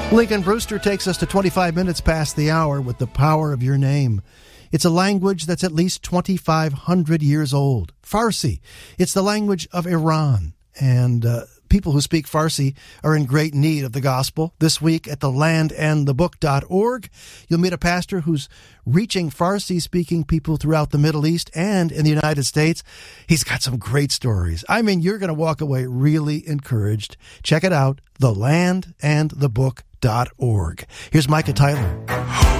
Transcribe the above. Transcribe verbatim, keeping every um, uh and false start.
Lincoln Brewster takes us to twenty-five minutes past the hour with the power of your name. It's a language that's at least twenty-five hundred years old. Farsi. It's the language of Iran. And uh, people who speak Farsi are in great need of the gospel. This week at the land and the book dot org, you'll meet a pastor who's reaching Farsi-speaking people throughout the Middle East and in the United States. He's got some great stories. I mean, you're going to walk away really encouraged. Check it out, the land and the book dot org. Here's Micah Tyler.